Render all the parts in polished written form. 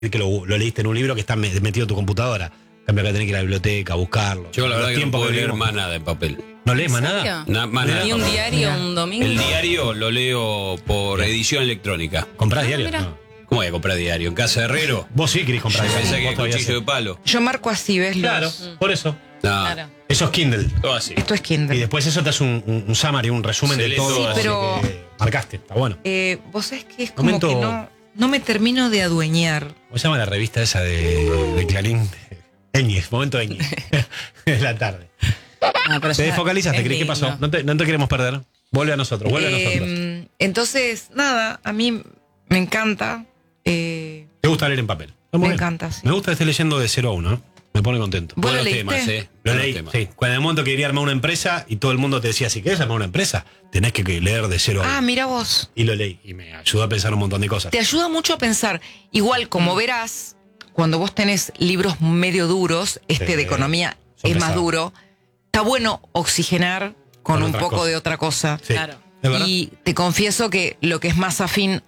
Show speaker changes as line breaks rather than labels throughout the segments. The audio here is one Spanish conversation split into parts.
que lo leíste en un libro que está metido en tu computadora. En cambio, acá tenés que ir a la biblioteca a buscarlo.
Yo la verdad
Los
que no
tiempos
puedo
que
leer
vivimos.
más nada en papel.
¿No lees más
¿En
nada?
serio?
Más nada.
¿Ni un diario un domingo?
El diario lo leo por edición electrónica.
¿Comprás diario?
mira.
No.
¿Cómo voy a comprar diario? ¿En casa de herrero?
Vos sí querés comprar diario.
Pensé que
Vos todavía
cuchillo
sí.
de palo.
Yo marco así, ¿ves?
Claro, por eso.
No,
Claro.
Eso es Kindle.
todo así.
Esto es
Y
Kindle.
después eso te hace un summary, un resumen
Se
de
lee
todo
todo
lo
así.
Pero-
que marcaste. Está bueno.
Vos sabés que es como
Momento-
que no me termino de adueñar.
¿Cómo se llama la revista esa de Clarín? Ñez, momento de Ñez. Es la tarde.
Ah, pero
Te
ya
desfocalizaste,
es
Cris, ¿qué pasó?
lindo.
No te queremos perder. Vuelve a nosotros, vuelve a nosotros.
Entonces, nada, a mí me encanta.
¿Te gusta leer en papel? Está muy
Me
bien.
encanta, sí.
Me gusta que estés leyendo de 0 a 1, ¿eh? Me pone contento.
¿Vos lo
Buenos
leíste?
temas,
Lo
Buenos
leí,
temas.
sí. Cuando en el momento que quería armar una empresa y todo el mundo te decía, si querés armar una empresa, tenés que leer de 0 a 1.
Ah, mira vos.
Y lo leí y me ayudó a pensar un montón de cosas.
Te ayuda mucho a pensar. Igual, como verás, cuando vos tenés libros medio duros,
Sí,
de economía
son
es más
pesados.
duro, está bueno oxigenar con un
otras
poco
cosas.
de otra cosa.
Sí.
Claro.
¿Es verdad?
Y te confieso que lo que es más afín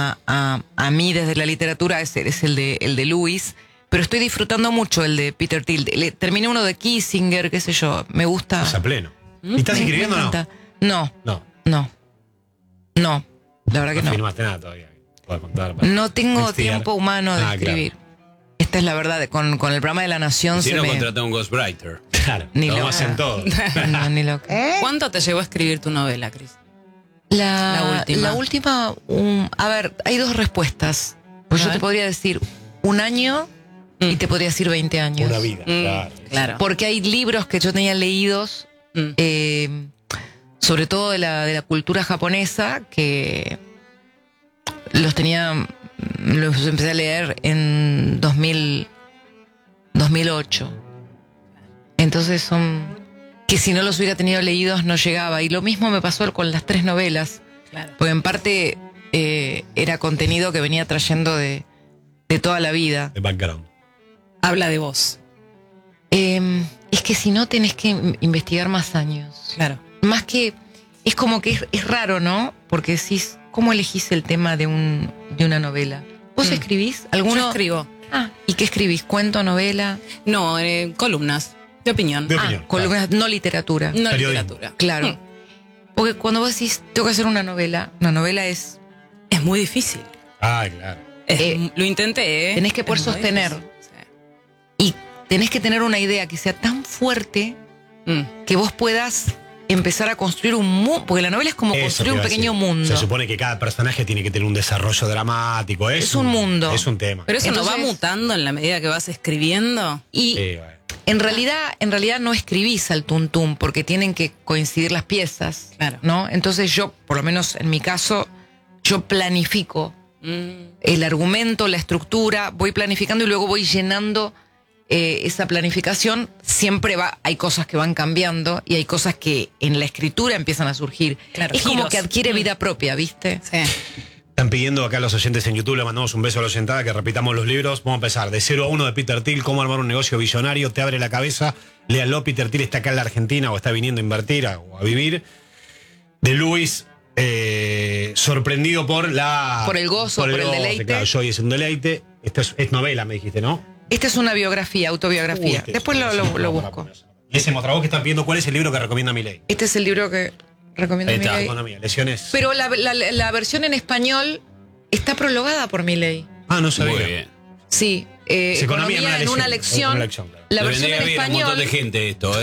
a mí desde la literatura es el de Lewis, pero estoy disfrutando mucho el de Peter Thiel. Terminé uno de Kissinger, qué sé yo, me gusta.
Estás a pleno. ¿Y estás
Me
escribiendo o no?
encanta. No,
No.
no, la verdad que
No
no.
firmaste nada todavía. Puedo contar para
No tengo
investigar.
tiempo humano de
Ah,
escribir. Esta es la verdad, con el programa de La Nación
Si
se
no,
me...
contratá un ghostwriter.
Claro,
Ni
lo
loca.
hacen todo.
No, ni loca.
¿Cuánto te llevó a escribir tu novela, Cris?
La
La última.
última, a ver, hay dos respuestas. Pues
A
yo
ver.
te podría decir un año y te podría decir 20 años.
Una vida, claro.
Claro.
Porque hay libros que yo tenía leídos, sobre todo de la cultura japonesa, que los empecé a leer en 2008. Entonces son que si no los hubiera tenido leídos no llegaba. Y lo mismo me pasó con las 3 novelas.
Claro.
Porque en parte era contenido que venía trayendo de toda la vida.
De background.
Habla de vos.
Es que si no tenés que investigar más años.
Claro.
Más que, es como que es raro, ¿no? Porque decís, ¿cómo elegís el tema de una novela? ¿Vos escribís? ¿Alguno?
Yo escribo.
Ah, ¿y qué escribís? ¿Cuento, novela?
No, columnas de opinión.
De opinión.
Columnas, no literatura.
No
Periodismo.
literatura.
Claro. Porque cuando vos decís, tengo que hacer una novela es...
Es muy difícil.
Ah, claro.
Lo intenté, ¿eh?
Tenés que poder
Es muy
sostener.
difícil. Sí.
Y tenés que tener una idea que sea tan fuerte que vos puedas empezar a construir un mundo. Porque la novela es como
Eso
construir
te
un
iba a
pequeño
decir.
mundo.
Se supone que cada personaje tiene que tener un desarrollo dramático.
Es un mundo.
Es un tema.
Pero eso no
Entonces-
va mutando en la medida que vas escribiendo.
Y
Sí, bueno.
en realidad no escribís al tuntún porque tienen que coincidir las piezas.
Claro.
¿No? Entonces yo, por lo menos en mi caso, yo planifico
Mm,
el argumento, la estructura, voy planificando y luego voy llenando esa planificación. Siempre hay cosas que van cambiando y hay cosas que en la escritura empiezan a surgir.
Claro,
es como
giros.
que adquiere vida propia, ¿viste?
sí.
Están pidiendo acá los oyentes en YouTube, le mandamos un beso a la oyentada, que repitamos los libros. Vamos a empezar de 0 a 1 de Peter Thiel, cómo armar un negocio visionario, te abre la cabeza. Léanlo, Peter Thiel está acá en la Argentina o está viniendo a invertir o a vivir. De Lewis, sorprendido por
el gozo, por el deleite.
Claro, Joy es un deleite. Esto es novela, me dijiste, ¿no?
Esta es una biografía, autobiografía.
Uy,
Después lo busco.
Y ese Mostrabos que están pidiendo cuál es el libro que recomienda Milei.
Este es el libro que recomiendo
Ahí está,
Milei.
economía, lesiones.
Pero la versión en español está prologada por Milei.
Ah, no sabía.
Muy bien.
Sí,
Es
economía en una lección.
claro.
La
Le
versión
vendría
en
bien a un montón de
español
gente esto, ¿eh?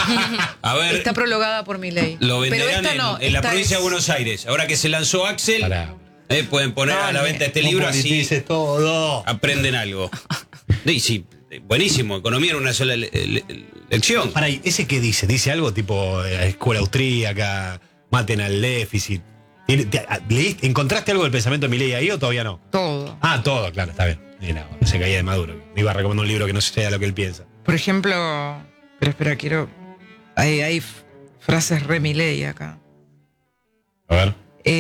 A ver,
está prologada por Milei.
lo
Pero
venderán
esta no,
en la
esta
provincia de
es-
Buenos Aires. Ahora que se lanzó Axel,
Pará.
pueden poner a la venta este libro, así
Politices todo.
aprenden algo. Y sí, buenísimo. Economía en una sola lección.
Pará, ¿y ese qué dice? ¿Dice algo tipo escuela austríaca, maten al déficit? ¿Encontraste algo del pensamiento de Milei ahí o todavía no?
Todo.
Ah, todo, claro, está bien. Mira, no se caía de Maduro. Me iba a recomendar un libro que no sea lo que él piensa.
Por ejemplo, pero espera, hay frases re Milei acá.
A ver.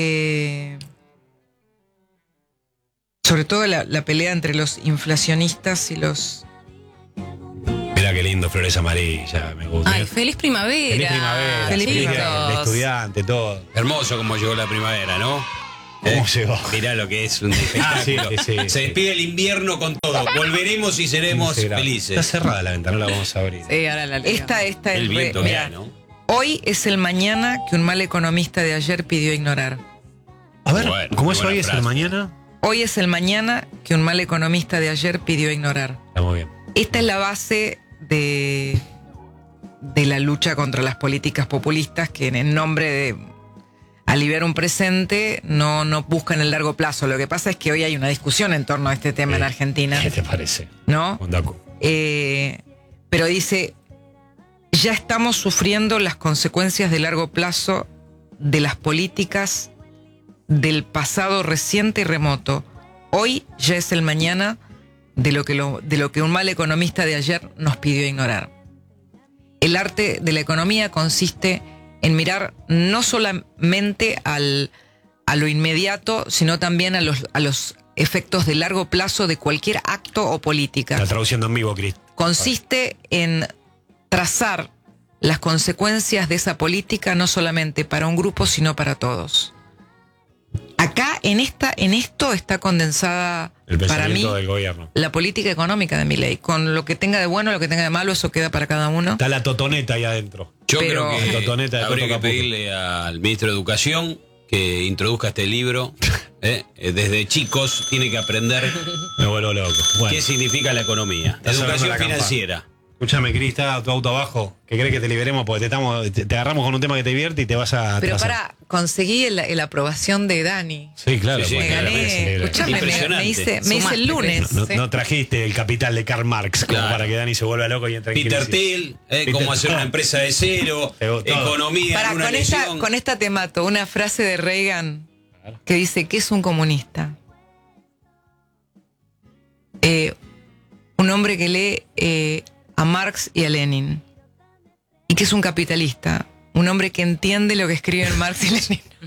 Sobre todo la pelea entre los inflacionistas y los...
Mira qué lindo, flores amarillas, me gusta.
Ay, feliz primavera.
Feliz primavera,
Feliz
feliz día
primavera.
de
chicos.
estudiante, todo.
Hermoso como llegó la primavera, ¿no?
¿Cómo llegó?
Mirá lo que es un espectáculo.
sí.
Se despide el invierno con todo. Volveremos y seremos
Está
felices.
cerrada la ventana, no la vamos a abrir.
Sí, ahora la leo.
Esta
El
es
viento que
mira,
hay, ¿no?
hoy es el mañana que un mal economista de ayer pidió ignorar.
A ver,
Bueno,
¿cómo
qué
es
buena
hoy? ¿Es el
frase.
mañana?
Hoy es el mañana que un mal economista de ayer pidió ignorar.
Está muy bien.
Esta es la base de la lucha contra las políticas populistas que en nombre de aliviar un presente no buscan el largo plazo. Lo que pasa es que hoy hay una discusión en torno a este tema en Argentina,
¿Qué te parece?
¿no?
Ondaco.
Pero dice, ya estamos sufriendo las consecuencias de largo plazo de las políticas del pasado reciente y remoto. Hoy ya es el mañana de lo que un mal economista de ayer nos pidió ignorar. El arte de la economía consiste en mirar no solamente a lo inmediato, sino también a los efectos de largo plazo de cualquier acto o política.
Está traduciendo en vivo, Cris.
Consiste en trazar las consecuencias de esa política no solamente para un grupo, sino para todos. Acá, en esto está condensada,
El
para mí,
pensamiento del gobierno.
la política económica de Milei. Con lo que tenga de bueno, lo que tenga de malo, eso queda para cada uno.
Está la totoneta ahí adentro.
Yo
Pero-
creo que
Totoneta de
habría
Coto
que
Caputo.
pedirle al ministro de Educación que introduzca este libro. Desde chicos tiene que aprender
Me vuelvo loco. Bueno,
qué significa la economía.
Estás hablando de
Educación
la campaña.
financiera.
escúchame, Cris, está tu auto abajo. ¿Qué crees que te liberemos? Porque te agarramos con un tema que te divierte y te vas a
Pero
atrasar.
conseguí la aprobación de Dani.
Sí, claro.
Sí, sí,
porque
Me
claro,
me
gané,
celebra.
escuchame,
Impresionante.
me hice el lunes.
No,
¿sí?
no trajiste el capital de Karl Marx como
Claro.
para que Dani se vuelva loco y entre en
Peter
crisis.
Thiel, cómo
Peter-
hacer una empresa de cero,
Todo.
economía
Pará,
en una lesión.
con esta te mato. Una frase de Reagan que dice, ¿qué es un comunista? Un hombre que lee a Marx y a Lenin. ¿Y qué es un capitalista? Un hombre que entiende lo que escriben Marx y Lenin.